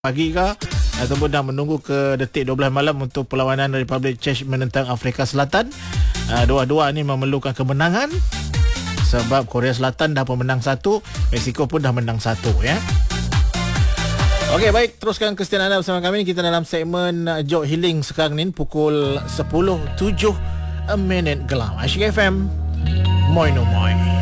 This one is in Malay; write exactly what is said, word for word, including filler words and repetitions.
pagi ke ataupun dah menunggu ke detik dua belas malam untuk perlawanan Republic Czech menentang Afrika Selatan. Uh, dua-dua ni memerlukan kemenangan sebab Korea Selatan dah pun menang satu, Mexico pun dah menang satu ya. Okey, baik, teruskan kesetiaan anda bersama kami. Kita dalam segmen uh, Jog Healing sekarang ni pukul sepuluh tujuh minit gelam. Asyik F M. Moi no moi.